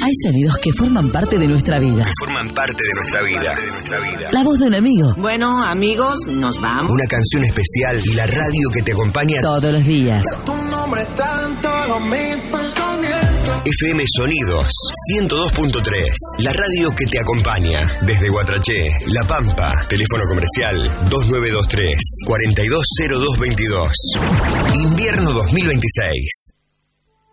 Hay sonidos que forman parte de nuestra vida. La voz de un amigo. Bueno, amigos, nos vamos. Una canción especial y la radio que te acompaña todos los días. Tu nombre está en todos mis pensamientos. FM Sonidos 102.3. La radio que te acompaña. Desde Guatraché, La Pampa. Teléfono comercial 2923 420222. Invierno 2026.